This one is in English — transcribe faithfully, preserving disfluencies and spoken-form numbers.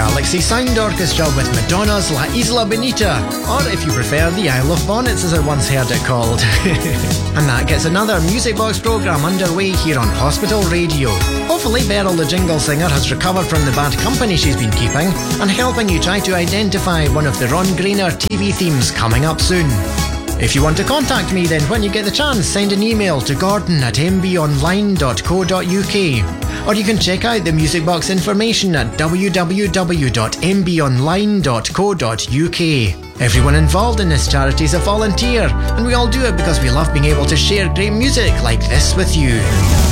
Galaxy Sound Orchestra with Madonna's La Isla Bonita, or if you prefer, the Isle of Bonnets as I once heard it called. And that gets another Music Box programme underway here on Hospital Radio. Hopefully Beryl the Jingle Singer has recovered from the bad company she's been keeping and helping you try to identify one of the Ron Grainer T V themes coming up soon. If you want to contact me, then when you get the chance, send an email to gordon at m b online dot co dot u k, or you can check out the Music Box information at w w w dot m b online dot co dot u k. Everyone involved in this charity is a volunteer, and we all do it because we love being able to share great music like this with you.